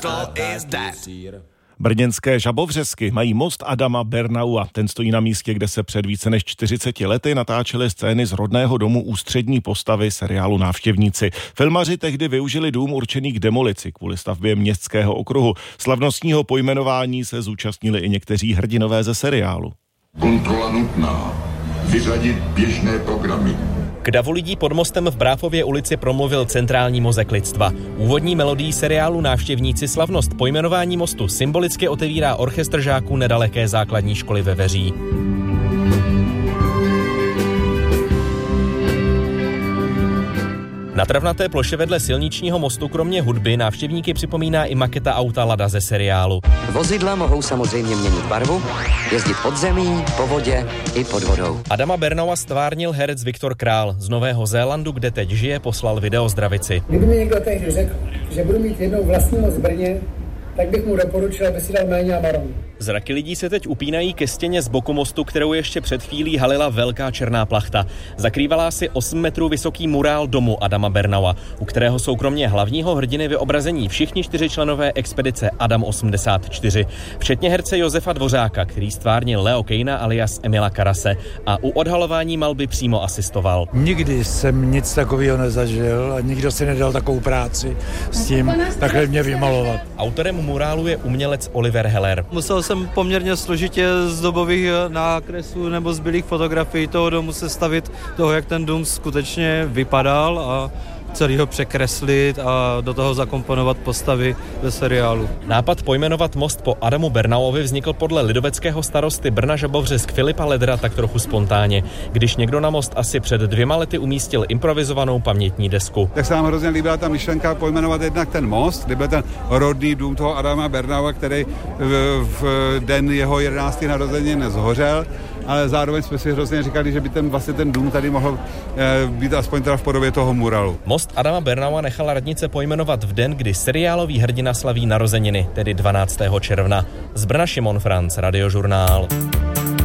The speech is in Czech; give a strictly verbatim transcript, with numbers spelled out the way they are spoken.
title is that. Brněnské Žabovřesky mají most Adama Bernaua. Ten stojí na místě, kde se před více než čtyřiceti lety natáčely scény z rodného domu ústřední postavy seriálu Návštěvníci. Filmaři tehdy využili dům určený k demolici kvůli stavbě městského okruhu. Slavnostního pojmenování se zúčastnili i někteří hrdinové ze seriálu. Kontrola nutná. Vyřadit běžné programy. K davu lidí pod mostem v Bráfově ulici promluvil centrální mozek lidstva. Úvodní melodií seriálu Návštěvníci slavnost pojmenování mostu symbolicky otevírá orchestr žáků nedaleké základní školy ve Veří. Na travnaté ploše vedle silničního mostu kromě hudby návštěvníky připomíná i maketa auta Lada ze seriálu. Vozidla mohou samozřejmě měnit barvu, jezdit pod zemí, po vodě i pod vodou. Adama Bernaua stvárnil herec Viktor Král. Z Nového Zélandu, kde teď žije, poslal videozdravici. Kdyby mi někdo tehdy řekl, že budu mít jednou vlastní moc v Brně, tak bych mu doporučil, aby si dal méně Amaron. Zraky lidí se teď upínají ke stěně z boku mostu, kterou ještě před chvílí halila velká černá plachta. Zakrývala si osm metrů vysoký murál domu Adama Bernaua, u kterého jsou kromě hlavního hrdiny vyobrazení všichni čtyři členové expedice Adam osmdesát čtyři, včetně herce Josefa Dvořáka, který stvárnil Leo Kejna alias Emila Karase a u odhalování malby přímo asistoval. Nikdy jsem nic takového nezažil a nikdo si nedal takovou práci s tím takhle mě vymalovat. Autorem murálu je umělec Oliver Heller. Musel jsem poměrně složitě z dobových nákresů nebo zbylých fotografií toho domu sestavit toho, jak ten dům skutečně vypadal a celý ho překreslit a do toho zakomponovat postavy ze seriálu. Nápad pojmenovat most po Adamu Bernauovi vznikl podle lidoveckého starosty Brna Žabovřesk Filipa Ledra tak trochu spontánně, když někdo na most asi před dvěma lety umístil improvizovanou pamětní desku. Tak se nám hrozně líbila ta myšlenka pojmenovat jednak ten most, kde byl ten rodný dům toho Adama Bernaua, který v, v den jeho jedenáctého narozenin nezhořel, ale zároveň jsme si hrozně říkali, že by ten vlastně ten dům tady mohl e, být aspoň teda v podobě toho muralu. Most Adama Bernaua nechala radnice pojmenovat v den, kdy seriálový hrdina slaví narozeniny, tedy dvanáctého června. Z Brna Šimon Franc, Radiožurnál.